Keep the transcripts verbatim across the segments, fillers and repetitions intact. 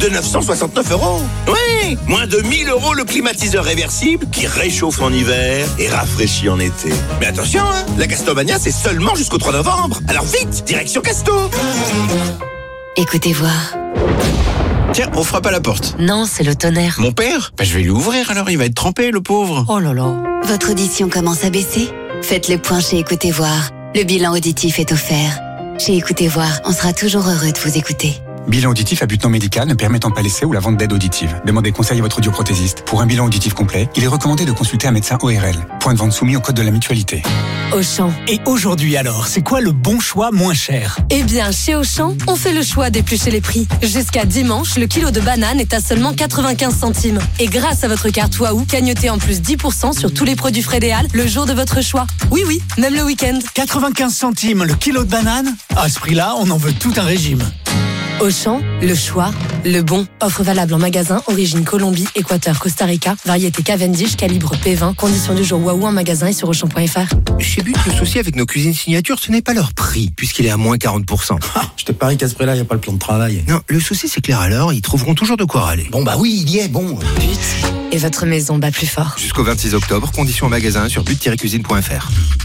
de neuf cent soixante-neuf euros. Oui, moins de mille euros le climatiseur réversible qui réchauffe en hiver et rafraîchit en été. Mais attention, hein, la Castomania, c'est seulement jusqu'au trois novembre. Alors vite, direction Casto. Écoutez voir. Tiens, on frappe à la porte. Non, c'est le tonnerre. Mon père ? Bah, je vais lui ouvrir alors, il va être trempé, le pauvre. Oh là là. Votre audition commence à baisser ? Faites le point chez Écoutez Voir. Le bilan auditif est offert. Chez Écoutez Voir, on sera toujours heureux de vous écouter. Bilan auditif à but non médical ne permettant pas l'essai ou la vente d'aide auditive. Demandez conseil à votre audioprothésiste. Pour un bilan auditif complet, il est recommandé de consulter un médecin O R L. Point de vente soumis au code de la mutualité. Auchan. Et aujourd'hui alors, c'est quoi le bon choix moins cher ? Eh bien, chez Auchan, on fait le choix d'éplucher les prix. Jusqu'à dimanche, le kilo de banane est à seulement quatre-vingt-quinze centimes. Et grâce à votre carte Waouh, cagnotez en plus dix pour cent sur tous les produits Frédéal le jour de votre choix. Oui, oui, même le week-end. quatre-vingt-quinze centimes le kilo de banane ? À ce prix-là, on en veut tout un régime. Auchan, le choix, le bon. Offre valable en magasin, origine Colombie, Équateur, Costa Rica, variété Cavendish, calibre P vingt, conditions du jour Waouh en magasin et sur auchan point f r. Chez But, le souci avec nos cuisines signatures, ce n'est pas leur prix, puisqu'il est à moins quarante pour cent. Ah, je te parie qu'à ce prix-là, il n'y a pas le plan de travail. Non, le souci c'est clair alors, ils trouveront toujours de quoi râler. Bon bah oui, il y est, bon. Et votre maison bat plus fort. Jusqu'au vingt-six octobre, conditions en magasin sur but tiret cuisine point f r.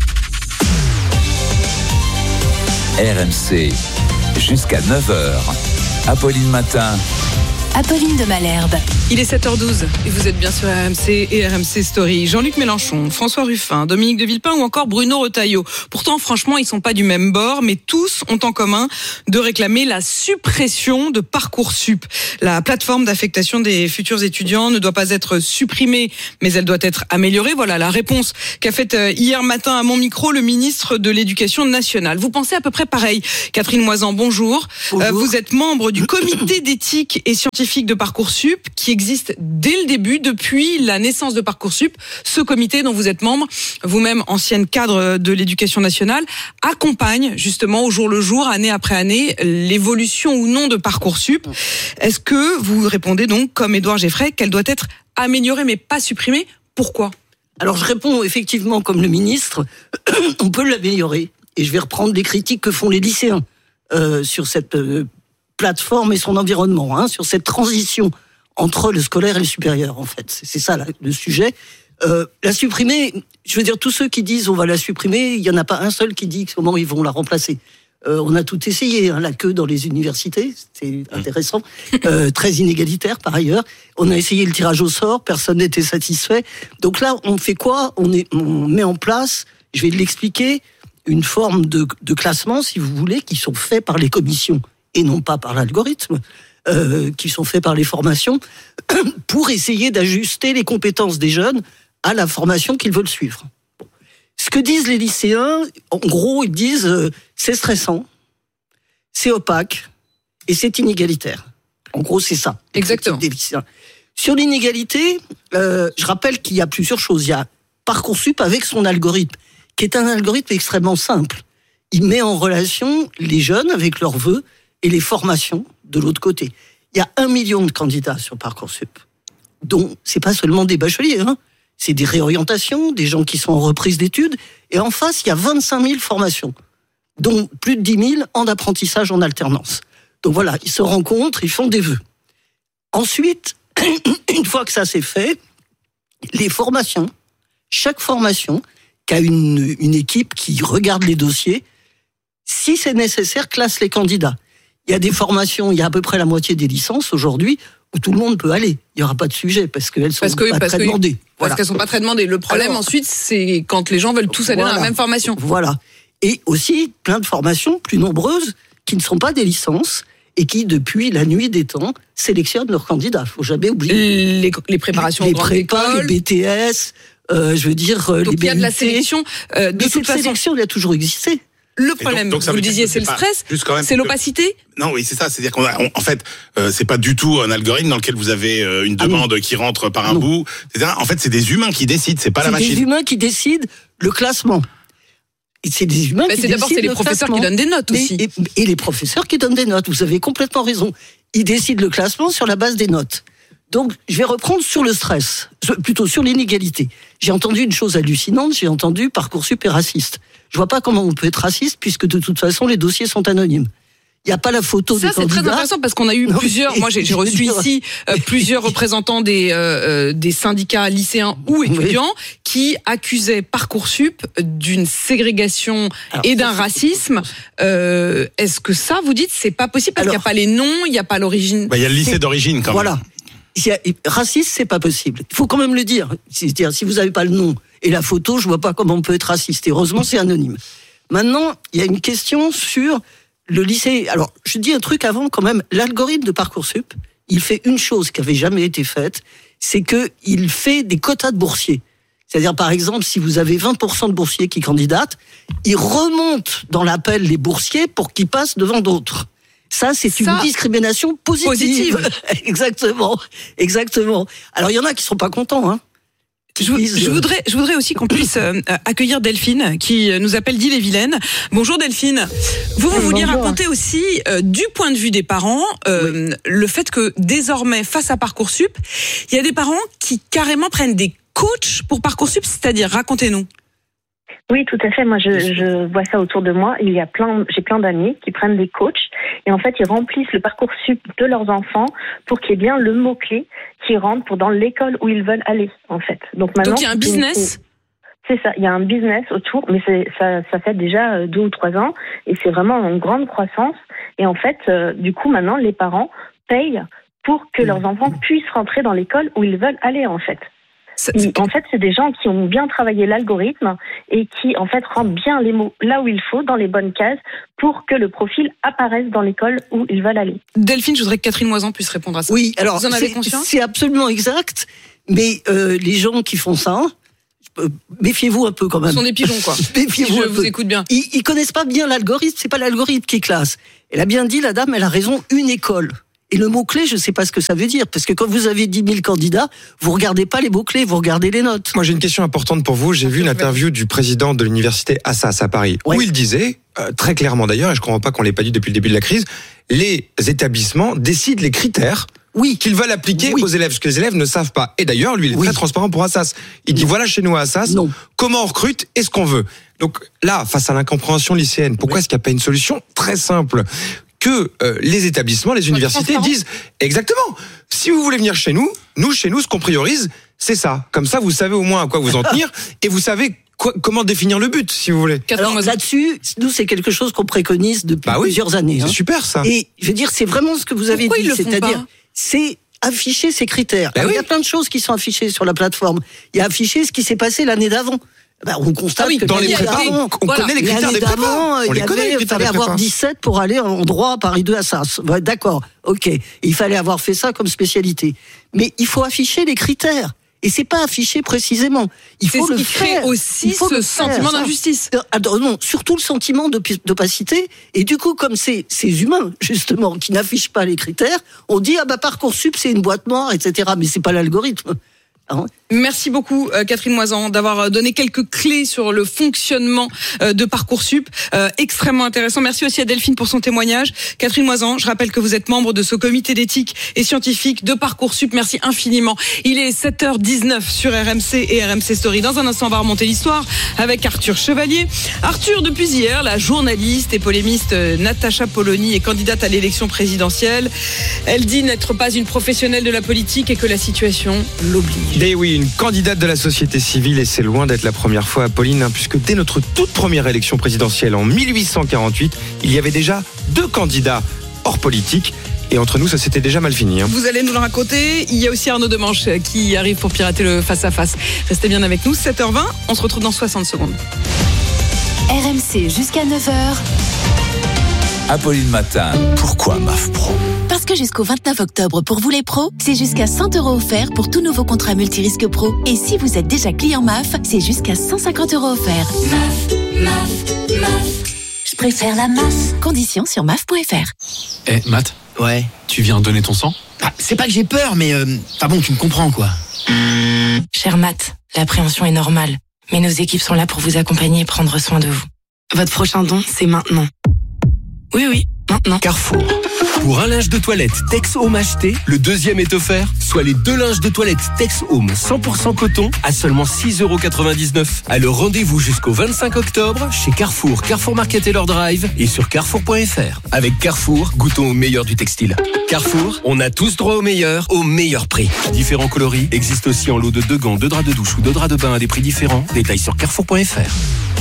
R M C, jusqu'à neuf heures. Apolline Matin. Apolline de Malherbe. Il est sept heures douze et vous êtes bien sur R M C et R M C Story. Jean-Luc Mélenchon, François Ruffin, Dominique de Villepin ou encore Bruno Retailleau. Pourtant, franchement, ils sont pas du même bord, mais tous ont en commun de réclamer la suppression de Parcoursup. La plateforme d'affectation des futurs étudiants ne doit pas être supprimée, mais elle doit être améliorée. Voilà la réponse qu'a faite hier matin à mon micro le ministre de l'Éducation nationale. Vous pensez à peu près pareil. Catherine Moisan, bonjour. bonjour. Euh, vous êtes membre du comité d'éthique et scientifique de Parcoursup qui existe dès le début, depuis la naissance de Parcoursup. Ce comité dont vous êtes membre, vous-même ancienne cadre de l'éducation nationale, accompagne justement au jour le jour, année après année, l'évolution ou non de Parcoursup. Est-ce que vous répondez donc, comme Édouard Geffray, qu'elle doit être améliorée mais pas supprimée ? Pourquoi ? Alors je réponds effectivement comme le ministre, on peut l'améliorer. Et je vais reprendre les critiques que font les lycéens euh, sur cette euh, plateforme et son environnement, hein, sur cette transition entre le scolaire et le supérieur, en fait. C'est, c'est ça là, le sujet. Euh, la supprimer, je veux dire, tous ceux qui disent on va la supprimer, il n'y en a pas un seul qui dit comment ils vont la remplacer. Euh, on a tout essayé, hein, la queue dans les universités, c'est intéressant, euh, très inégalitaire par ailleurs. On a essayé le tirage au sort, personne n'était satisfait. Donc là, on fait quoi ? on, est, on met en place, je vais l'expliquer, une forme de, de classement, si vous voulez, qui sont faits par les commissions et non pas par l'algorithme, euh, qui sont faits par les formations, pour essayer d'ajuster les compétences des jeunes à la formation qu'ils veulent suivre. Bon. Ce que disent les lycéens, en gros, ils disent euh, c'est stressant, c'est opaque et c'est inégalitaire. En gros, c'est ça. Exactement. Des lycéens. Sur l'inégalité, euh, je rappelle qu'il y a plusieurs choses. Il y a Parcoursup avec son algorithme, qui est un algorithme extrêmement simple. Il met en relation les jeunes avec leurs vœux et les formations de l'autre côté. Il y a un million de candidats sur Parcoursup, dont c'est pas seulement des bacheliers, hein. C'est des réorientations, des gens qui sont en reprise d'études, et en face, il y a vingt-cinq mille formations, dont plus de dix mille en apprentissage en alternance. Donc voilà, ils se rencontrent, ils font des vœux. Ensuite, une fois que ça c'est fait, les formations, chaque formation, qui a une, une équipe qui regarde les dossiers, si c'est nécessaire, classe les candidats. Il y a des formations, il y a à peu près la moitié des licences aujourd'hui où tout le monde peut aller. Il n'y aura pas de sujet parce qu'elles sont parce que, pas parce très que, demandées. Parce voilà. qu'elles ne sont pas très demandées. Le problème Alors, ensuite, c'est quand les gens veulent tous aller voilà. dans la même formation. Voilà. Et aussi plein de formations plus nombreuses qui ne sont pas des licences et qui, depuis la nuit des temps, sélectionnent leurs candidats. Il ne faut jamais oublier. Les, les préparations les, aux grandes prépas, écoles. Les B T S, euh, je veux dire, Donc, les B U T. Donc il y a de la sélection. Euh, de Mais toute cette façon, sélection, elle a toujours existé. Le problème, donc, donc vous le disiez, c'est le stress, c'est l'opacité. Non, oui, c'est ça. C'est-à-dire qu'en en fait, euh, c'est pas du tout un algorithme dans lequel vous avez euh, une demande ah qui rentre par un non. bout. C'est-à-dire, en fait, c'est des humains qui décident. C'est pas c'est la machine. C'est des humains qui décident le classement. Et c'est des humains Mais qui c'est décident d'abord c'est les le professeurs classement. qui donnent des notes aussi. Et, et, et les professeurs qui donnent des notes. Vous avez complètement raison. Ils décident le classement sur la base des notes. Donc, je vais reprendre sur le stress, plutôt sur l'inégalité. J'ai entendu une chose hallucinante. J'ai entendu Parcoursup est raciste. Je vois pas comment on peut être raciste puisque de toute façon les dossiers sont anonymes. Il n'y a pas la photo ça, des candidats. Ça, c'est très intéressant parce qu'on a eu non, plusieurs, mais, moi j'ai, j'ai reçu dire... ici euh, plusieurs représentants des, euh, des syndicats lycéens ou étudiants oui. qui accusaient Parcoursup d'une ségrégation Alors, et d'un racisme. Euh, est-ce que ça, vous dites, c'est pas possible parce Alors, qu'il n'y a pas les noms, il n'y a pas l'origine. Bah, il y a le lycée c'est... d'origine quand voilà. même. Voilà. Raciste, c'est pas possible. Il faut quand même le dire. C'est-à-dire, si vous n'avez pas le nom et la photo, je vois pas comment on peut être raciste. Et heureusement, c'est anonyme. Maintenant, il y a une question sur le lycée. Alors, je dis un truc avant quand même. L'algorithme de Parcoursup, il fait une chose qui avait jamais été faite, c'est que il fait des quotas de boursiers. C'est-à-dire, par exemple, si vous avez vingt pour cent de boursiers qui candidatent, il remonte dans l'appel les boursiers pour qu'ils passent devant d'autres. Ça, c'est Ça, une discrimination positive. positive. Exactement, exactement. Alors, il y en a qui sont pas contents, hein. Je, je voudrais, je voudrais aussi qu'on puisse euh, accueillir Delphine, qui nous appelle d'Ille-et-Vilaine. Bonjour Delphine. Vous, vous vouliez raconter aussi, euh, du point de vue des parents, euh, oui. le fait que désormais, face à Parcoursup, il y a des parents qui carrément prennent des coachs pour Parcoursup, c'est-à-dire, racontez-nous. Oui, tout à fait. Moi, je, je vois ça autour de moi. Il y a plein, j'ai plein d'amis qui prennent des coachs et en fait, ils remplissent le Parcoursup de leurs enfants pour qu'il y ait bien le mot-clé qui rentre pour dans l'école où ils veulent aller, en fait. Donc maintenant, Donc il y a un business. C'est ça. Il y a un business autour, mais c'est, ça, ça fait déjà deux ou trois ans et c'est vraiment en grande croissance. Et en fait, euh, du coup, maintenant, les parents payent pour que leurs enfants puissent rentrer dans l'école où ils veulent aller, en fait. Et en fait, c'est des gens qui ont bien travaillé l'algorithme et qui, en fait, rentrent bien les mots là où il faut, dans les bonnes cases, pour que le profil apparaisse dans l'école où ils veulent aller. Delphine, je voudrais que Catherine Moisan puisse répondre à ça. Oui, alors, vous en avez c'est, conscience ? C'est absolument exact, mais euh, les gens qui font ça, euh, méfiez-vous un peu quand même. Ce sont des pigeons, quoi. Méfiez-vous si je un vous peu. écoute bien. Ils, ils connaissent pas bien l'algorithme, c'est pas l'algorithme qui classe. Elle a bien dit, la dame, elle a raison, une école. Et le mot-clé, je ne sais pas ce que ça veut dire, parce que quand vous avez dix mille candidats, vous regardez pas les mots-clés, vous regardez les notes. Moi, j'ai une question importante pour vous. J'ai vu une interview du président de l'université Assas à Paris, ouais. où il disait, euh, très clairement d'ailleurs, et je ne comprends pas qu'on l'ait pas dit depuis le début de la crise, les établissements décident les critères oui. qu'ils veulent appliquer oui. aux élèves, ce que les élèves ne savent pas. Et d'ailleurs, lui, il est oui. très transparent pour Assas. Il dit, voilà chez nous à Assas, non. comment on recrute et ce qu'on veut. Donc là, face à l'incompréhension lycéenne, pourquoi oui. est-ce qu'il n'y a pas une solution très simple ? Que euh, les établissements, les universités disent exactement. Si vous voulez venir chez nous, nous chez nous, ce qu'on priorise, c'est ça. Comme ça, vous savez au moins à quoi vous en tenir et vous savez quoi, comment définir le but, si vous voulez. Alors là-dessus, nous c'est quelque chose qu'on préconise depuis bah oui, plusieurs années. C'est hein. super ça. Et je veux dire, c'est vraiment ce que vous avez Pourquoi dit, c'est-à-dire, c'est afficher ces critères. Bah Alors, oui. Il y a plein de choses qui sont affichées sur la plateforme. Il y a affiché ce qui s'est passé l'année d'avant. Ben, on constate ah oui, que dans les prépas, on, on voilà. connaît les critères des prépas. Il y avait, il fallait avoir dix-sept pour aller en droit Paris deux à Assas. Ouais, d'accord, ok. Il fallait avoir fait ça comme spécialité. Mais il faut afficher les critères. Et c'est pas affiché précisément. Il c'est faut ce le qui faire. crée aussi ce sentiment faire, d'injustice. Alors, non, surtout le sentiment d'opacité. Et du coup, comme c'est ces humains justement qui n'affichent pas les critères, on dit ah bah Parcoursup c'est une boîte noire, et cetera. Mais c'est pas l'algorithme. Hein? Merci beaucoup euh, Catherine Moisan d'avoir donné quelques clés sur le fonctionnement euh, de Parcoursup, euh, extrêmement intéressant. Merci aussi à Delphine pour son témoignage. Catherine Moisan, je rappelle que vous êtes membre de ce comité d'éthique et scientifique de Parcoursup. Merci infiniment. Il est sept heures dix-neuf sur R M C et R M C Story. Dans un instant, on va remonter l'histoire avec Arthur Chevalier. Arthur, depuis hier, la journaliste et polémiste Natacha Polony est candidate à l'élection présidentielle. Elle dit n'être pas une professionnelle de la politique et que la situation l'oblige. Et oui, une candidate de la société civile, et c'est loin d'être la première fois, Apolline, hein, puisque dès notre toute première élection présidentielle en mille huit cent quarante-huit, il y avait déjà deux candidats hors politique. Et entre nous, ça s'était déjà mal fini. Hein. Vous allez nous le raconter. Il y a aussi Arnaud Demanche qui arrive pour pirater le face-à-face. Restez bien avec nous, sept heures vingt. On se retrouve dans soixante secondes. R M C jusqu'à neuf heures. Apolline Matin. Pourquoi M A F Pro ? Parce que jusqu'au vingt-neuf octobre, pour vous les pros, c'est jusqu'à cent euros offerts pour tout nouveau contrat multirisque pro. Et si vous êtes déjà client M A F, c'est jusqu'à cent cinquante euros offerts. M A F, M A F, M A F. Je préfère la M A F. Conditions sur M A F point F R. Eh, hey, Matt. Ouais. Tu viens donner ton sang ? Ah, c'est pas que j'ai peur, mais euh, enfin bon, tu me comprends quoi. Cher Matt, l'appréhension est normale, mais nos équipes sont là pour vous accompagner et prendre soin de vous. Votre prochain don, c'est maintenant. Oui, oui, maintenant. Carrefour. Pour un linge de toilette Tex Home acheté, le deuxième est offert, soit les deux linges de toilette Tex Home cent pour cent coton à seulement six euros quatre-vingt-dix-neuf. Alors rendez-vous jusqu'au vingt-cinq octobre chez Carrefour, Carrefour Market et leur drive et sur carrefour point f r. Avec Carrefour, goûtons au meilleur du textile. Carrefour, on a tous droit au meilleur, au meilleur prix. Différents coloris existent aussi en lot de deux gants, deux draps de douche ou deux draps de bain à des prix différents. Détails sur carrefour point f r.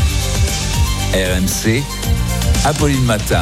R M C, Apolline Matin.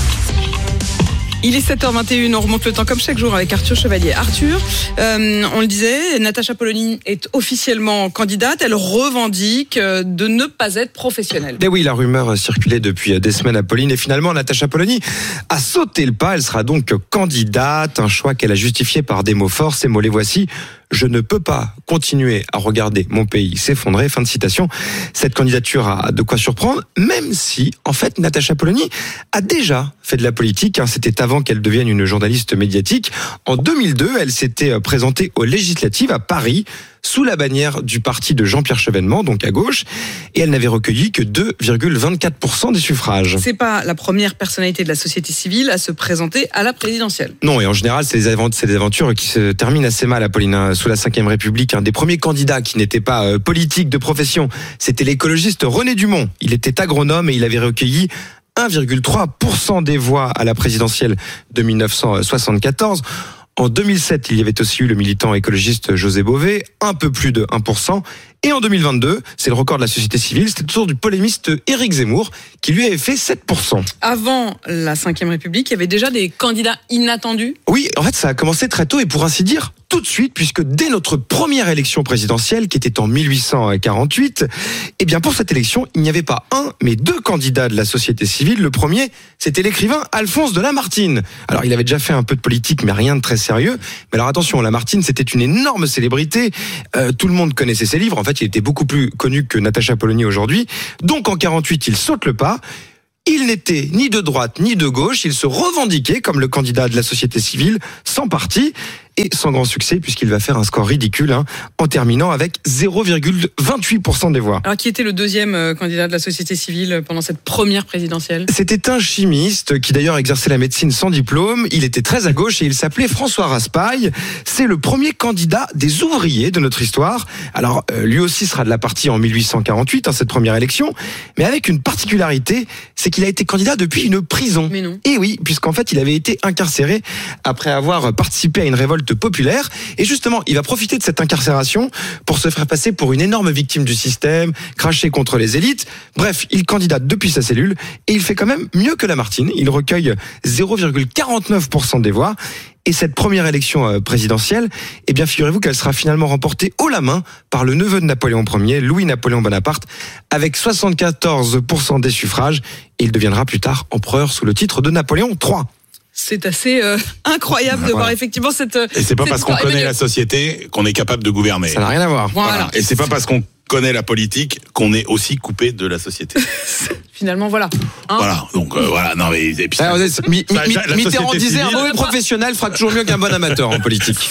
Il est sept heures vingt et une, on remonte le temps comme chaque jour avec Arthur Chevalier. Arthur, euh, on le disait, Natacha Polony est officiellement candidate. Elle revendique de ne pas être professionnelle. Et oui, la rumeur circulait depuis des semaines, Apolline. Et finalement, Natacha Polony a sauté le pas. Elle sera donc candidate. Un choix qu'elle a justifié par des mots forts. Ces mots, les voici. Je ne peux pas continuer à regarder mon pays s'effondrer. Fin de citation. Cette candidature a de quoi surprendre, même si, en fait, Natacha Polony a déjà fait de la politique. C'était avant qu'elle devienne une journaliste médiatique. En deux mille deux, elle s'était présentée aux législatives à Paris, sous la bannière du parti de Jean-Pierre Chevènement, donc à gauche, et elle n'avait recueilli que deux virgule vingt-quatre pour cent des suffrages. C'est pas la première personnalité de la société civile à se présenter à la présidentielle. Non, et en général, c'est des aventures, c'est des aventures qui se terminent assez mal, Apolline. Sous la cinquième République, un des premiers candidats qui n'était pas euh, politique de profession, c'était l'écologiste René Dumont. Il était agronome et il avait recueilli un virgule trois pour cent des voix à la présidentielle de mille neuf cent soixante-quatorze. En deux mille sept, il y avait aussi eu le militant écologiste José Bové, un peu plus de un pour cent. Et en deux mille vingt-deux, c'est le record de la société civile, c'était toujours du polémiste Éric Zemmour, qui lui avait fait sept pour cent. Avant la cinquième République, il y avait déjà des candidats inattendus. Oui, en fait, ça a commencé très tôt et pour ainsi dire, tout de suite, puisque dès notre première élection présidentielle, qui était en mille huit cent quarante-huit, eh bien, pour cette élection, il n'y avait pas un, mais deux candidats de la société civile. Le premier, c'était l'écrivain Alphonse de Lamartine. Alors, il avait déjà fait un peu de politique, mais rien de très sérieux. Mais alors, attention, Lamartine, c'était une énorme célébrité. Euh, tout le monde connaissait ses livres. En fait, il était beaucoup plus connu que Natacha Polony aujourd'hui. Donc, en quarante-huit, il saute le pas. Il n'était ni de droite ni de gauche. Il se revendiquait comme le candidat de la société civile, sans parti. Et sans grand succès, puisqu'il va faire un score ridicule, hein, en terminant avec zéro virgule vingt-huit pour cent des voix. Alors, qui était le deuxième euh, candidat de la société civile pendant cette première présidentielle ? C'était un chimiste qui d'ailleurs exerçait la médecine sans diplôme. Il était très à gauche et il s'appelait François Raspail. C'est le premier candidat des ouvriers de notre histoire. Alors, euh, lui aussi sera de la partie en mille huit cent quarante-huit, hein, cette première élection, mais avec une particularité, c'est qu'il a été candidat depuis une prison. Mais non. Et oui, puisqu'en fait, il avait été incarcéré après avoir participé à une révolte populaire. Et justement, il va profiter de cette incarcération pour se faire passer pour une énorme victime du système, cracher contre les élites. Bref, il candidate depuis sa cellule et il fait quand même mieux que Lamartine. Il recueille zéro virgule quarante-neuf pour cent des voix. Et cette première élection présidentielle, eh bien, figurez-vous qu'elle sera finalement remportée haut la main par le neveu de Napoléon Ier, Louis-Napoléon Bonaparte, avec soixante-quatorze pour cent des suffrages. Et il deviendra plus tard empereur sous le titre de Napoléon trois. C'est assez euh, incroyable de voilà. voir effectivement cette. Et c'est pas cette parce qu'on histoire. connaît Emmanuel. la société qu'on est capable de gouverner. Ça n'a rien à voir. Voilà. Voilà. Et c'est pas parce qu'on connaît la politique qu'on est aussi coupé de la société. Finalement, voilà. Hein Voilà. Donc euh, voilà. Non mais et puis, Ah, ça- mi- mi- ça- mi- la Mitterrand société disait un civile- mauvais professionnel fera toujours mieux qu'un bon amateur en politique.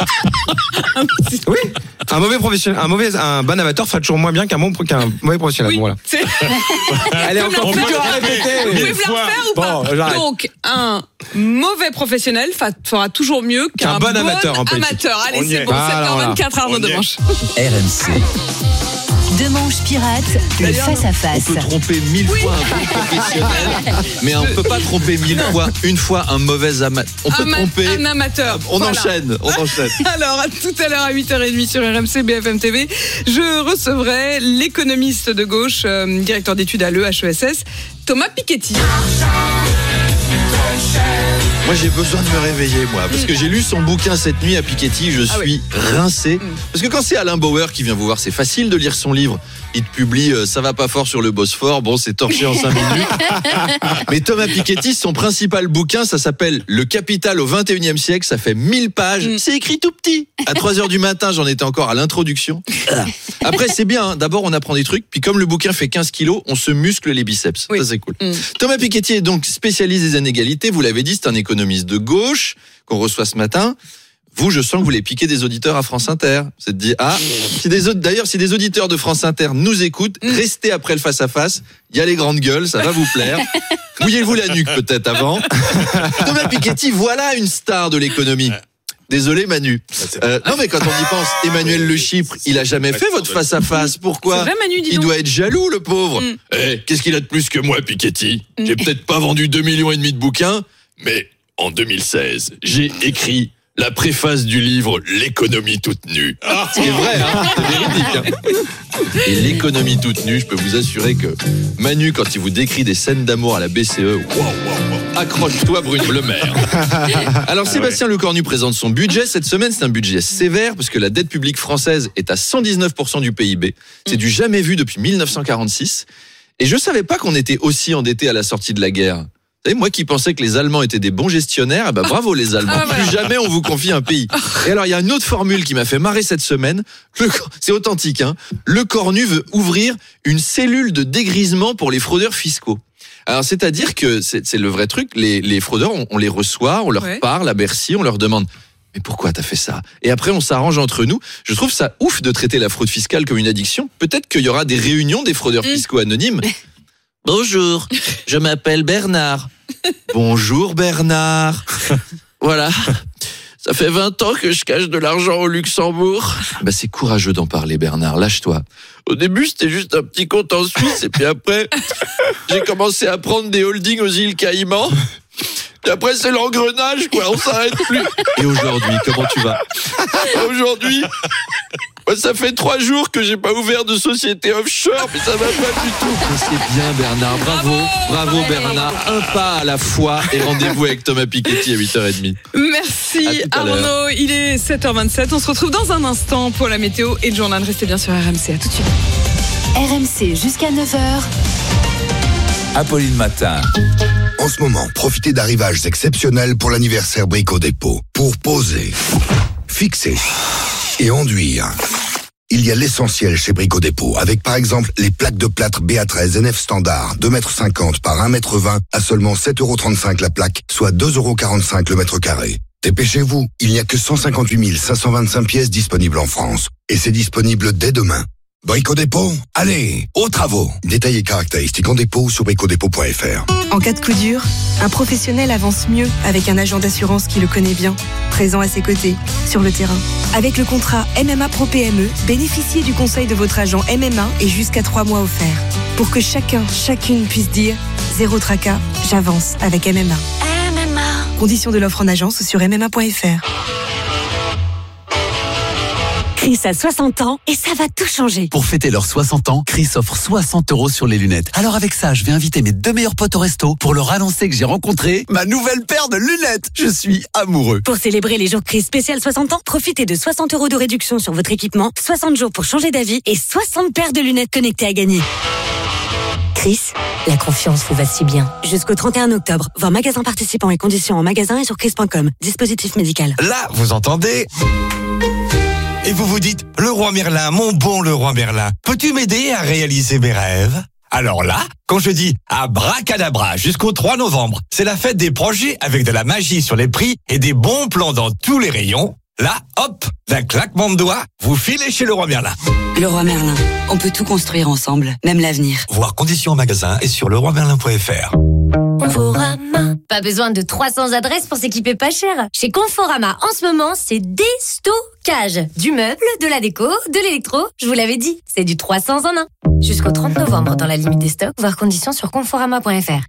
Oui, un mauvais professionnel, un mauvais, un bon amateur fera toujours moins bien qu'un bon, qu'un mauvais professionnel. Oui, Voilà. c'est- Elle est Comme encore la plus fois- dure à Vous répéter. pouvez me la refaire ou pas Bon, j'arrête. Donc, un mauvais professionnel fa- fera toujours mieux qu'un Qu'un bon amateur en politique. amateur. Allez, On y c'est est. bon, Voilà, sept heures vingt-quatre, voilà. Arnaud On y est. Demanche. R M C. Demanche pirate, le face-à-face. On peut tromper mille fois un bon professionnel, mais on peut pas tromper mille fois une fois un mauvais amateur. On peut Ama- tromper. Un amateur. On Voilà. enchaîne, on enchaîne. Alors, à tout à l'heure à huit heures trente sur R M C B F M T V, je recevrai l'économiste de gauche, euh, directeur d'études à l'E H E S S, Thomas Piketty. Moi j'ai besoin de me réveiller moi parce que j'ai lu son bouquin cette nuit à Piketty, je Ah suis rincé parce que quand c'est Alain Bauer qui vient vous voir, c'est facile de lire son livre. Il te publie euh, ça va pas fort sur le Bosphore, bon c'est torché en cinq minutes. Mais Thomas Piketty, son principal bouquin, ça s'appelle Le Capital au vingt et unième siècle, ça fait mille pages, c'est écrit tout petit. À trois heures du matin, j'en étais encore à l'introduction. Après c'est bien, hein. D'abord on apprend des trucs, puis comme le bouquin fait quinze kilos, on se muscle les biceps. Ça c'est cool. Mm. Thomas Piketty est donc spécialiste des inégalités, vous l'avez dit, c'est un économiste de gauche qu'on reçoit ce matin. Vous, je sens que vous les piquez des auditeurs à France Inter. Vous êtes dit, ah, si des autres, d'ailleurs, si des auditeurs de France Inter nous écoutent, restez après le face-à-ce. Il y a les grandes gueules, ça va vous plaire. Mouillez-vous la nuque peut-être avant. Thomas Piketty, voilà une star de l'économie. Désolé Manu. Euh, non mais quand on y pense, Emmanuel Le Chypre, il a jamais fait votre face-à-face. Pourquoi? C'est vrai, Manu, dis Il donc. doit être jaloux, le pauvre. Mm. Eh, qu'est-ce qu'il a de plus que moi, Piketty? J'ai peut-être pas vendu deux millions et demi de bouquins, mais en deux mille seize, j'ai écrit la préface du livre L'économie toute nue. Ce qui est vrai, hein, c'est véridique. Hein. Et l'économie toute nue, je peux vous assurer que Manu, quand il vous décrit des scènes d'amour à la B C E, wow, wow, wow, accroche-toi Bruno Le Maire. Alors Sébastien Lecornu présente son budget. Cette semaine, c'est un budget sévère parce que la dette publique française est à cent dix-neuf pour cent du P I B. C'est du jamais vu depuis mille neuf cent quarante-six. Et je savais pas qu'on était aussi endetté à la sortie de la guerre. Vous savez, moi qui pensais que les Allemands étaient des bons gestionnaires, eh ben bravo les Allemands. Ah, voilà. Plus jamais on vous confie un pays. Et alors il y a une autre formule qui m'a fait marrer cette semaine. Le, c'est authentique, hein. Le Cornu veut ouvrir une cellule de dégrisement pour les fraudeurs fiscaux. Alors c'est-à-dire que c'est, c'est le vrai truc. Les, les fraudeurs, on, on les reçoit, on leur Ouais. parle à Bercy, on leur demande. Mais pourquoi t'as fait ça? Et après, on s'arrange entre nous. Je trouve ça ouf de traiter la fraude fiscale comme une addiction. Peut-être qu'il y aura des réunions des fraudeurs Mm. fiscaux anonymes. Bonjour, je m'appelle Bernard. Bonjour Bernard. Voilà. Ça fait vingt ans que je cache de l'argent au Luxembourg. Bah c'est courageux d'en parler Bernard, lâche-toi. Au début, c'était juste un petit compte en Suisse et puis après, j'ai commencé à prendre des holdings aux îles Caïmans. Et après, c'est l'engrenage, quoi, on s'arrête plus. Et aujourd'hui, comment tu vas? Aujourd'hui, bah, ça fait trois jours que j'ai pas ouvert de société offshore, mais ça va pas du tout. Mais c'est bien, Bernard, bravo, bravo, bravo Bernard. Un pas à la fois et rendez-vous avec Thomas Piketty à huit heures trente. Merci À tout à l'heure. Arnaud, il est sept heures vingt-sept. On se retrouve dans un instant pour la météo et le journal. Restez bien sur R M C, à tout de suite. R M C jusqu'à neuf heures. Apolline Matin. En ce moment, profitez d'arrivages exceptionnels pour l'anniversaire Brico Dépôt. Pour poser, fixer et enduire. Il y a l'essentiel chez Brico Dépôt, avec par exemple les plaques de plâtre B A treize N F standard, deux mètres cinquante par un mètre vingt à seulement sept euros trente-cinq la plaque, soit deux euros quarante-cinq le mètre carré. Dépêchez-vous, il n'y a que cent cinquante-huit mille cinq cent vingt-cinq pièces disponibles en France. Et c'est disponible dès demain. Brico Dépôt, allez, aux travaux. Détails et caractéristiques en dépôt sur bricodépôt point f r. En cas de coup dur, un professionnel avance mieux avec un agent d'assurance qui le connaît bien, présent à ses côtés, sur le terrain. Avec le contrat M M A Pro P M E, bénéficiez du conseil de votre agent M M A et jusqu'à trois mois offerts. Pour que chacun, chacune puisse dire « Zéro tracas, j'avance avec M M A ». M M A. Conditions de l'offre en agence sur m m a point f r. Chris a soixante ans et ça va tout changer. Pour fêter leurs soixante ans, Chris offre soixante euros sur les lunettes. Alors avec ça, je vais inviter mes deux meilleurs potes au resto pour leur annoncer que j'ai rencontré ma nouvelle paire de lunettes. Je suis amoureux. Pour célébrer les jours Chris spécial soixante ans, profitez de soixante euros de réduction sur votre équipement, soixante jours pour changer d'avis et soixante paires de lunettes connectées à gagner. Chris, la confiance vous va si bien. Jusqu'au trente et un octobre, voir magasin participants et conditions en magasin et sur chris point com. Dispositif médical. Là, vous entendez? Et vous vous dites, le roi Merlin, mon bon le roi Merlin, peux-tu m'aider à réaliser mes rêves? Alors là, quand je dis abracadabra jusqu'au trois novembre, c'est la fête des projets avec de la magie sur les prix et des bons plans dans tous les rayons. Là, hop, d'un claquement de doigts, vous filez chez le roi Merlin. Le roi Merlin, on peut tout construire ensemble, même l'avenir. Voir conditions en magasin et sur le roi merlin point f r. Conforama. Pas besoin de trois cents adresses pour s'équiper pas cher. Chez Conforama, en ce moment, c'est déstockage. Du meuble, de la déco, de l'électro. Je vous l'avais dit, c'est du trois cents en un. Jusqu'au trente novembre dans la limite des stocks, voir conditions sur conforama point f r.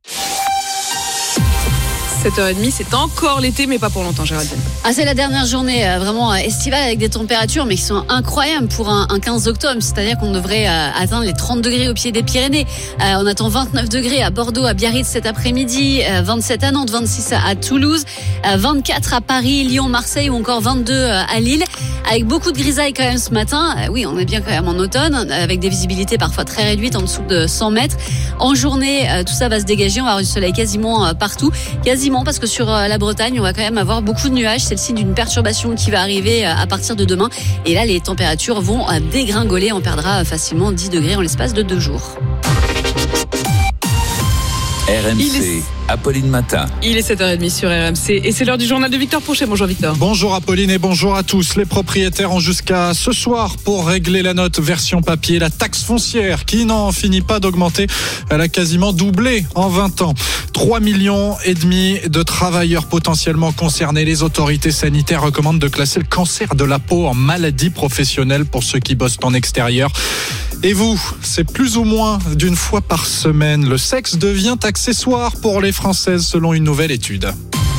sept heures trente, c'est encore l'été, mais pas pour longtemps, Géraldine. Ah, c'est la dernière journée euh, vraiment euh, estivale avec des températures mais qui sont incroyables pour un, un quinze octobre, c'est-à-dire qu'on devrait euh, atteindre les trente degrés au pied des Pyrénées. Euh, on attend vingt-neuf degrés à Bordeaux, à Biarritz cet après-midi, euh, vingt-sept à Nantes, vingt-six à, à Toulouse, euh, vingt-quatre à Paris, Lyon, Marseille ou encore vingt-deux euh, à Lille, avec beaucoup de grisailles quand même ce matin. Euh, oui, on est bien quand même en automne, avec des visibilités parfois très réduites, en dessous de cent mètres. En journée, euh, tout ça va se dégager, on va avoir du soleil quasiment euh, partout, quasiment parce que sur la Bretagne, on va quand même avoir beaucoup de nuages. C'est le signe d'une perturbation qui va arriver à partir de demain. Et là, les températures vont dégringoler. On perdra facilement dix degrés en l'espace de deux jours. R M C. Il est Apolline Matin. Il est sept heures trente sur R M C et c'est l'heure du journal de Victor Pourchet. Bonjour Victor. Bonjour Apolline et bonjour à tous. Les propriétaires ont jusqu'à ce soir pour régler la note version papier. La taxe foncière qui n'en finit pas d'augmenter. Elle a quasiment doublé en vingt ans. trois millions et demi de travailleurs potentiellement concernés. Les autorités sanitaires recommandent de classer le cancer de la peau en maladie professionnelle pour ceux qui bossent en extérieur. Et vous, c'est plus ou moins d'une fois par semaine. Le sexe devient accessoire pour les Françaises selon une nouvelle étude.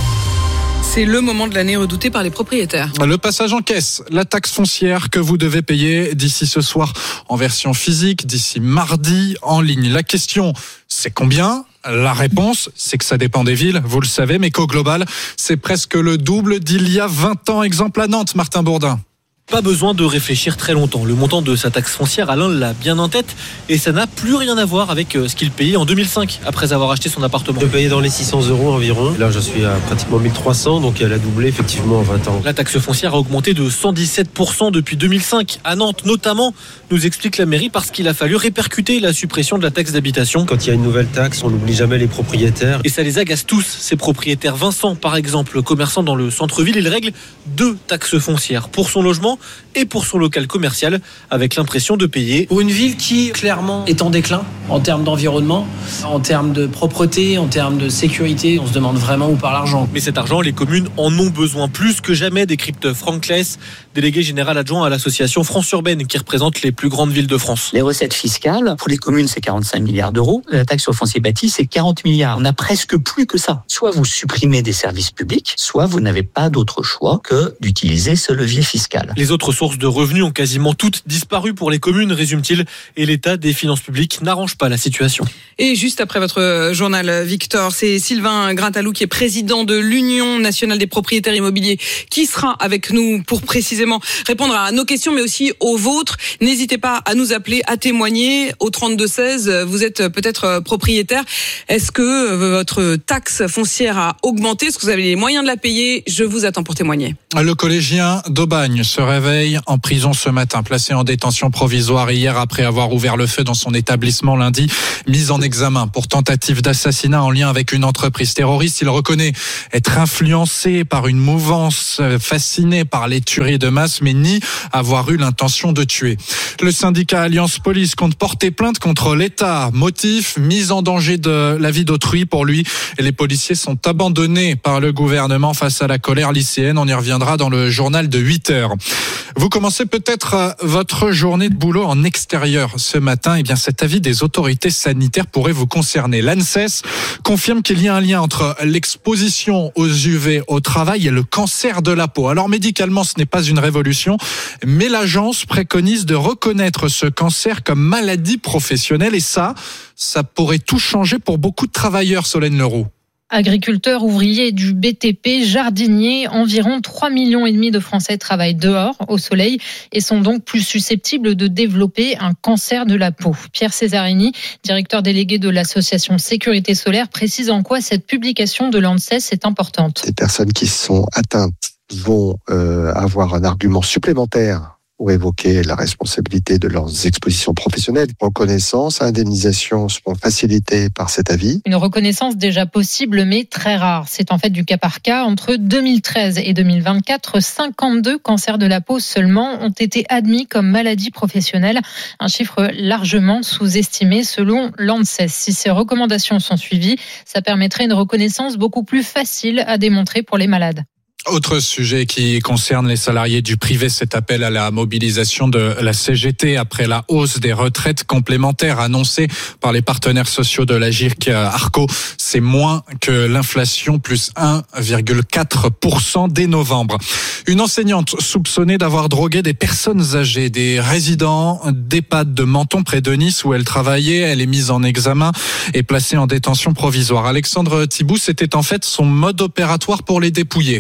C'est le moment de l'année redouté par les propriétaires. Le passage en caisse, la taxe foncière que vous devez payer d'ici ce soir en version physique, d'ici mardi en ligne. La question, c'est combien ? La réponse, c'est que ça dépend des villes, vous le savez, mais qu'au global, c'est presque le double d'il y a vingt ans. Exemple à Nantes, Martin Bourdin. Pas besoin de réfléchir très longtemps. Le montant de sa taxe foncière, Alain l'a bien en tête et ça n'a plus rien à voir avec ce qu'il payait en deux mille cinq après avoir acheté son appartement. Je payais dans les six cents euros environ. Là, je suis à pratiquement mille trois cents, donc elle a doublé effectivement en vingt ans. La taxe foncière a augmenté de cent dix-sept pour cent depuis deux mille cinq. À Nantes notamment, nous explique la mairie, parce qu'il a fallu répercuter la suppression de la taxe d'habitation. Quand il y a une nouvelle taxe, on n'oublie jamais les propriétaires. Et ça les agace tous, ces propriétaires. Vincent, par exemple, commerçant dans le centre-ville, il règle deux taxes foncières pour son logement et pour son local commercial, avec l'impression de payer. Pour une ville qui, clairement, est en déclin en termes d'environnement, en termes de propreté, en termes de sécurité, on se demande vraiment où part l'argent. Mais cet argent, les communes en ont besoin plus que jamais, décrypte Franck Claes, délégué général adjoint à l'association France Urbaine, qui représente les plus grandes villes de France. Les recettes fiscales, pour les communes, c'est quarante-cinq milliards d'euros. La taxe sur le foncier bâti, c'est quarante milliards. On n'a presque plus que ça. Soit vous supprimez des services publics, soit vous n'avez pas d'autre choix que d'utiliser ce levier fiscal. Les autres sources de revenus ont quasiment toutes disparu pour les communes, résume-t-il, et l'état des finances publiques n'arrange pas la situation. Et juste après votre journal, Victor, c'est Sylvain Grintalou qui est président de l'Union nationale des propriétaires immobiliers qui sera avec nous pour précisément répondre à nos questions, mais aussi aux vôtres. N'hésitez pas à nous appeler, à témoigner au trente-deux seize. Vous êtes peut-être propriétaire. Est-ce que votre taxe foncière a augmenté? Est-ce que vous avez les moyens de la payer? Je vous attends pour témoigner. Le collégien d'Aubagne se réveille en prison ce matin, placé en détention provisoire hier après avoir ouvert le feu dans son établissement lundi, mis en examen pour tentative d'assassinat en lien avec une entreprise terroriste. Il reconnaît être influencé par une mouvance fasciné par les tueries de masse, mais nie avoir eu l'intention de tuer. Le syndicat Alliance Police compte porter plainte contre l'État. Motif, mise en danger de la vie d'autrui pour lui. Et les policiers sont abandonnés par le gouvernement face à la colère lycéenne. On y reviendra dans le journal de huit heures. Vous commencez peut-être votre journée de boulot en extérieur ce matin. Eh bien, cet avis des autorités sanitaires pourrait vous concerner. L'ANSES confirme qu'il y a un lien entre l'exposition aux U V au travail et le cancer de la peau. Alors, médicalement, ce n'est pas une révolution, mais l'agence préconise de reconnaître ce cancer comme maladie professionnelle. Et ça, ça pourrait tout changer pour beaucoup de travailleurs, Solène Leroux. Agriculteurs, ouvriers du B T P, jardiniers, environ trois millions et demi de Français travaillent dehors, au soleil, et sont donc plus susceptibles de développer un cancer de la peau. Pierre Cesarini, directeur délégué de l'association Sécurité Solaire, précise en quoi cette publication de l'ANSES est importante. Les personnes qui sont atteintes vont euh, avoir un argument supplémentaire pour évoquer la responsabilité de leurs expositions professionnelles. Reconnaissance, indemnisation seront facilitées par cet avis. Une reconnaissance déjà possible, mais très rare. C'est en fait du cas par cas. Entre deux mille treize et deux mille vingt-quatre, cinquante-deux cancers de la peau seulement ont été admis comme maladie professionnelle. Un chiffre largement sous-estimé selon l'ANSES. Si ces recommandations sont suivies, ça permettrait une reconnaissance beaucoup plus facile à démontrer pour les malades. Autre sujet qui concerne les salariés du privé, cet appel à la mobilisation de la C G T après la hausse des retraites complémentaires annoncée par les partenaires sociaux de l'Agirc Arco. C'est moins que l'inflation, plus un virgule quatre pour cent dès novembre. Une enseignante soupçonnée d'avoir drogué des personnes âgées, des résidents d'EHPAD de Menton près de Nice où elle travaillait. Elle est mise en examen et placée en détention provisoire. Alexandre Thibout, c'était en fait son mode opératoire pour les dépouiller.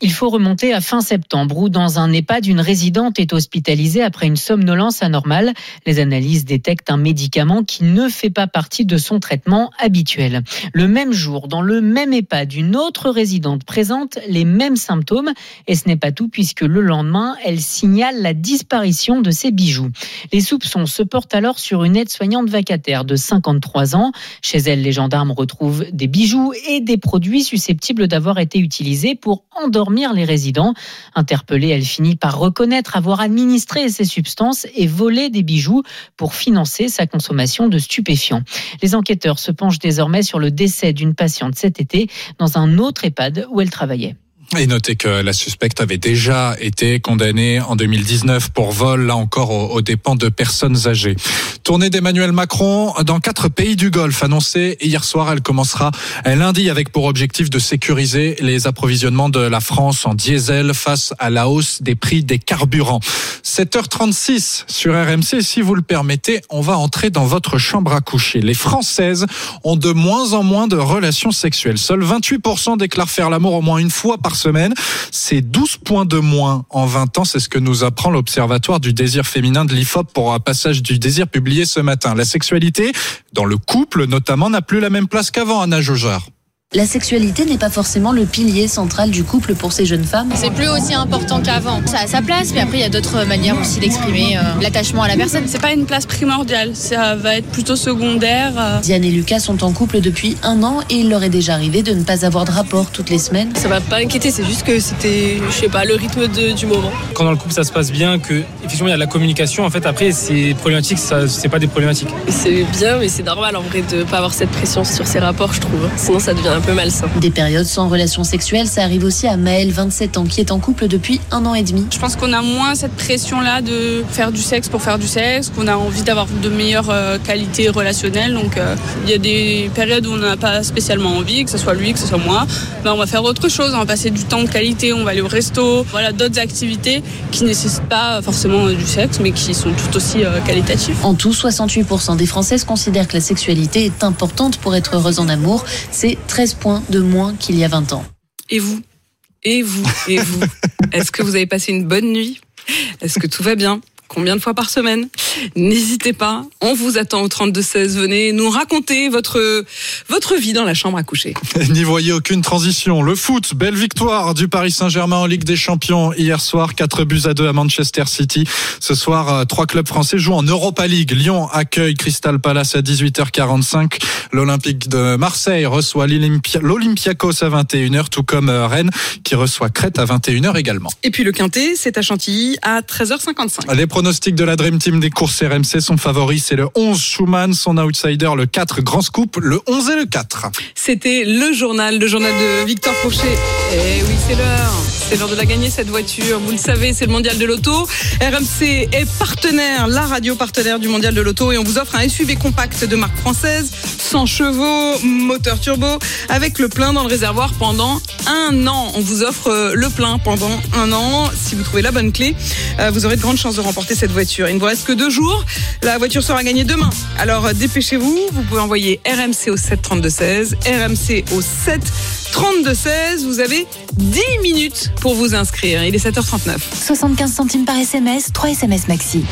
Il faut remonter à fin septembre où dans un EHPAD, une résidente est hospitalisée après une somnolence anormale. Les analyses détectent un médicament qui ne fait pas partie de son traitement habituel. Le même jour, dans le même EHPAD, une autre résidente présente les mêmes symptômes. Et ce n'est pas tout puisque le lendemain, elle signale la disparition de ses bijoux. Les soupçons se portent alors sur une aide-soignante vacataire de cinquante-trois ans. Chez elle, les gendarmes retrouvent des bijoux et des produits susceptibles d'avoir été utilisés pour endormir les résidents. Interpellée, elle finit par reconnaître avoir administré ces substances et volé des bijoux pour financer sa consommation de stupéfiants. Les enquêteurs se penchent désormais sur le décès d'une patiente cet été dans un autre EHPAD où elle travaillait. Et notez que la suspecte avait déjà été condamnée en deux mille dix-neuf pour vol, là encore aux, aux dépens de personnes âgées. Tournée d'Emmanuel Macron dans quatre pays du Golfe, annoncée hier soir. Elle commencera lundi avec pour objectif de sécuriser les approvisionnements de la France en diesel face à la hausse des prix des carburants. sept heures trente-six sur R M C. Si vous le permettez, on va entrer dans votre chambre à coucher. Les Françaises ont de moins en moins de relations sexuelles. Seuls vingt-huit pour cent déclarent faire l'amour au moins une fois par semaine. C'est douze points de moins en vingt ans. C'est ce que nous apprend l'Observatoire du désir féminin de l'I F O P pour un passage du désir publié ce matin. La sexualité, dans le couple notamment, n'a plus la même place qu'avant, Anna Jaujard. La sexualité n'est pas forcément le pilier central du couple pour ces jeunes femmes. C'est plus aussi important qu'avant. Ça a sa place, mais après il y a d'autres manières aussi d'exprimer euh, l'attachement à la personne. C'est pas une place primordiale, ça va être plutôt secondaire. Euh. Diane et Lucas sont en couple depuis un an et il leur est déjà arrivé de ne pas avoir de rapport toutes les semaines. Ça m'a pas inquiété, c'est juste que c'était, je sais pas, le rythme de, du moment. Quand dans le couple ça se passe bien, que effectivement il y a de la communication, en fait après c'est problématique, ça c'est pas des problématiques. C'est bien, mais c'est normal en vrai de pas avoir cette pression sur ces rapports, je trouve. Sinon ça devient un peu malsain. Des périodes sans relation sexuelle, ça arrive aussi à Maëlle, vingt-sept ans, qui est en couple depuis un an et demi. Je pense qu'on a moins cette pression-là de faire du sexe pour faire du sexe, qu'on a envie d'avoir de meilleures euh, qualités relationnelles. Donc euh, il y a des périodes où on n'a pas spécialement envie, que ce soit lui, que ce soit moi. Ben, on va faire autre chose, on va passer du temps de qualité, on va aller au resto, voilà, d'autres activités qui ne nécessitent pas forcément du sexe, mais qui sont tout aussi euh, qualitatives. En tout, soixante-huit pour cent des Françaises considèrent que la sexualité est importante pour être heureuse en amour. C'est treize points de moins qu'il y a vingt ans. Et vous ? Et vous ? Et vous ? Est-ce que vous avez passé une bonne nuit ? Est-ce que tout va bien ? Combien de fois par semaine ? N'hésitez pas, on vous attend au trente-deux seize. Venez nous raconter votre, votre vie dans la chambre à coucher. N'y voyez aucune transition. Le foot, belle victoire du Paris Saint-Germain en Ligue des Champions hier soir, quatre buts à deux à Manchester City. Ce soir, trois clubs français jouent en Europa League. Lyon accueille Crystal Palace à dix-huit heures quarante-cinq. L'Olympique de Marseille reçoit l'Olympiakos à vingt et une heures, tout comme Rennes qui reçoit Crète à vingt et une heures également. Et puis le Quintet, c'est à Chantilly à treize heures cinquante-cinq. Les pronostics de la Dream Team des courses R M C, son favori c'est le onze Schumann, son outsider le quatre Grand Scoop, le onze et le quatre. C'était le journal, le journal de Victor Fauché. Et oui, c'est l'heure. C'est l'heure de la gagner cette voiture. Vous le savez, c'est le mondial de l'auto. R M C est partenaire, la radio partenaire du mondial de l'auto et on vous offre un S U V compact de marque française, cent chevaux, moteur turbo, avec le plein dans le réservoir pendant un an. On vous offre le plein pendant un an. Si vous trouvez la bonne clé, vous aurez de grandes chances de remporter cette voiture. Il ne vous reste que deux jours. La voiture sera gagnée demain. Alors dépêchez-vous. Vous pouvez envoyer R M C au sept trente-deux seize, R M C au sept trente-deux seize. Vous avez dix minutes pour vous inscrire. Il est sept heures trente-neuf. soixante-quinze centimes par S M S, trois S M S maxi.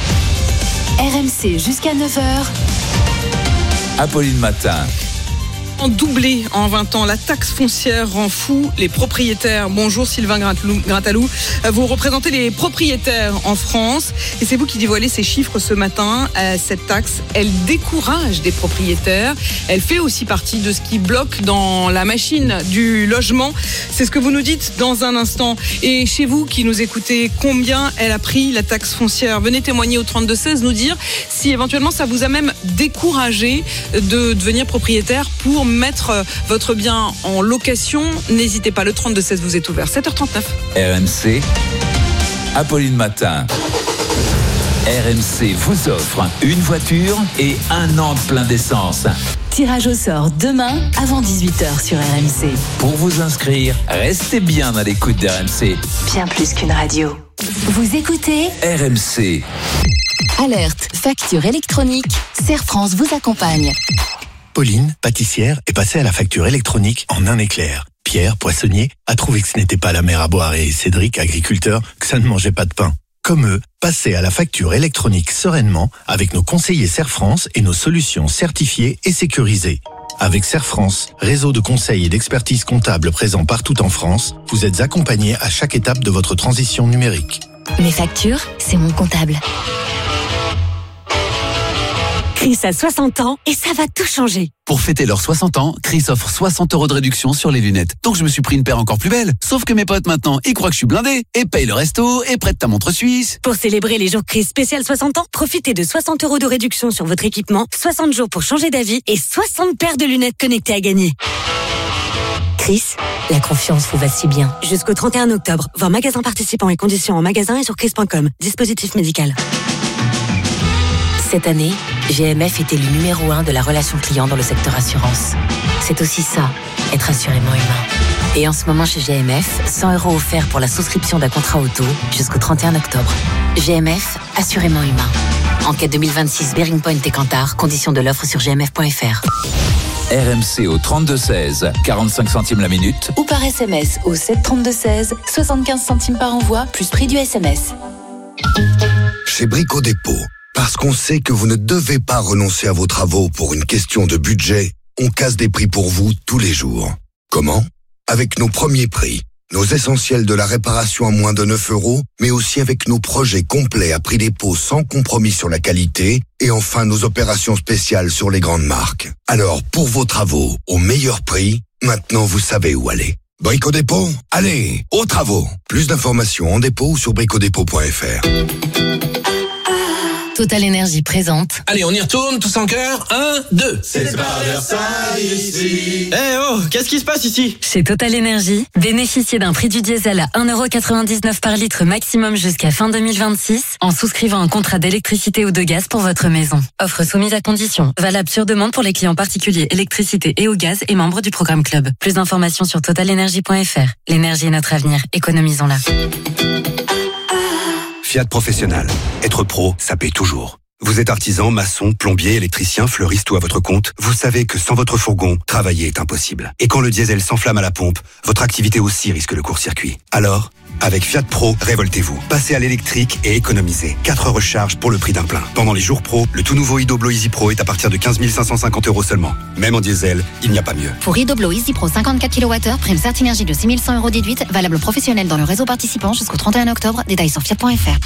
R M C jusqu'à neuf heures. Apolline Matin. Doublé en vingt ans, la taxe foncière rend fou les propriétaires. Bonjour Sylvain Grattalou, vous représentez les propriétaires en France et c'est vous qui dévoilez ces chiffres ce matin. Cette taxe, elle décourage des propriétaires, elle fait aussi partie de ce qui bloque dans la machine du logement. C'est ce que vous nous dites dans un instant. Et chez vous qui nous écoutez, combien elle a pris la taxe foncière ? Venez témoigner au trente-deux seize, nous dire si éventuellement ça vous a même découragé de devenir propriétaire pour mettre votre bien en location. N'hésitez pas, le trente-deux seize vous est ouvert. sept heures trente-neuf. R M C, Apolline Matin. R M C vous offre une voiture et un an de plein d'essence. Tirage au sort demain avant dix-huit heures sur R M C. Pour vous inscrire, restez bien à l'écoute d'R M C. Bien plus qu'une radio. Vous écoutez R M C. Alerte, facture électronique. Serre France vous accompagne. Pauline, pâtissière, est passée à la facture électronique en un éclair. Pierre, poissonnier, a trouvé que ce n'était pas la mer à boire et Cédric, agriculteur, que ça ne mangeait pas de pain. Comme eux, passez à la facture électronique sereinement avec nos conseillers Serfrance et nos solutions certifiées et sécurisées. Avec Serfrance, réseau de conseils et d'expertise comptable présent partout en France, vous êtes accompagnés à chaque étape de votre transition numérique. Mes factures, c'est mon comptable. Chris a soixante ans et ça va tout changer. Pour fêter leurs soixante ans, Chris offre soixante euros de réduction sur les lunettes. Donc je me suis pris une paire encore plus belle. Sauf que mes potes maintenant, ils croient que je suis blindé et payent le resto et prêtent ta montre suisse. Pour célébrer les jours Chris spécial soixante ans, profitez de soixante euros de réduction sur votre équipement, soixante jours pour changer d'avis et soixante paires de lunettes connectées à gagner. Chris, la confiance vous va si bien. Jusqu'au trente et un octobre, voir magasin participants et conditions en magasin et sur chris point com. Dispositif médical. Cette année, G M F est élu numéro un de la relation client dans le secteur assurance. C'est aussi ça, être assurément humain. Et en ce moment chez G M F, cent euros offerts pour la souscription d'un contrat auto jusqu'au trente et un octobre. G M F, assurément humain. Enquête deux mille vingt-six, Bearing Point et Kantar, conditions de l'offre sur g m f point f r. R M C au trente-deux seize, quarante-cinq centimes la minute. Ou par S M S au sept trente-deux seize, soixante-quinze centimes par envoi, plus prix du S M S. Chez Brico Dépôt, parce qu'on sait que vous ne devez pas renoncer à vos travaux pour une question de budget, on casse des prix pour vous tous les jours. Comment ? Avec nos premiers prix, nos essentiels de la réparation à moins de neuf euros, mais aussi avec nos projets complets à prix dépôt sans compromis sur la qualité, et enfin nos opérations spéciales sur les grandes marques. Alors, pour vos travaux, au meilleur prix, maintenant vous savez où aller. Brico Dépôt, allez, aux travaux. Plus d'informations en dépôt ou sur brico dépôt point f r. Total Énergie présente. Allez, on y retourne, tous en cœur. Un, deux. C'est pas Versailles ici. Eh oh, qu'est-ce qui se passe ici? Chez Total Énergie, bénéficiez d'un prix du diesel à un euro quatre-vingt-dix-neuf par litre maximum jusqu'à fin deux mille vingt-six en souscrivant un contrat d'électricité ou de gaz pour votre maison. Offre soumise à condition. Valable sur demande pour les clients particuliers électricité et au gaz et membres du programme Club. Plus d'informations sur total énergie point f r. L'énergie est notre avenir. Économisons-la. Fiat Professionnel. Être pro, ça paye toujours. Vous êtes artisan, maçon, plombier, électricien, fleuriste ou à votre compte, vous savez que sans votre fourgon, travailler est impossible. Et quand le diesel s'enflamme à la pompe, votre activité aussi risque le court-circuit. Alors, avec Fiat Pro, révoltez-vous. Passez à l'électrique et économisez. quatre recharges pour le prix d'un plein. Pendant les jours pro, le tout nouveau Idoblo Easy Pro est à partir de quinze mille cinq cent cinquante euros seulement. Même en diesel, il n'y a pas mieux. Pour Idoblo Easy Pro cinquante-quatre kilowattheures, prime Certinergie de six mille cent euros déduite, valable professionnel dans le réseau participant jusqu'au trente et un octobre. Détails sur fiat point f r.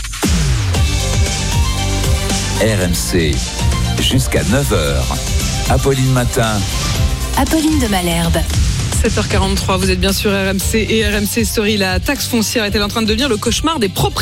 R M C, jusqu'à neuf heures. Apolline Matin. Apolline de Malherbe. sept heures quarante-trois, vous êtes bien sur R M C et R M C Story. La taxe foncière est-elle en train de devenir le cauchemar des propriétaires ?